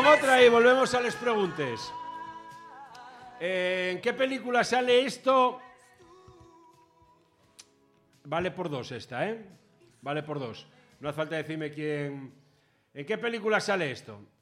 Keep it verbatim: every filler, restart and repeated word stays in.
otra y volvemos a les preguntes. Eh, ¿En qué película sale esto? Vale por dos esta, ¿eh? Vale por dos. No hace falta decirme quién... ¿En qué película sale esto?